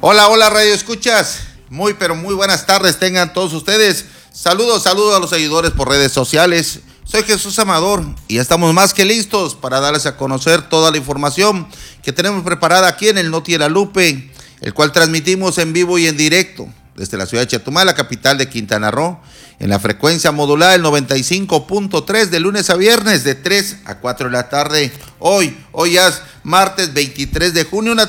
Hola, hola Radio Escuchas. Muy, pero muy buenas tardes tengan todos ustedes. Saludos a los seguidores por redes sociales. Soy Jesús Amador y estamos más que listos para darles a conocer toda la información que tenemos preparada aquí en el Noti de la Lupe, el cual transmitimos en vivo y en directo desde la ciudad de Chetumal, la capital de Quintana Roo, en la frecuencia modulada del 95.3 de lunes a viernes de 3 a 4 de la tarde. Hoy ya es martes 23 de junio, una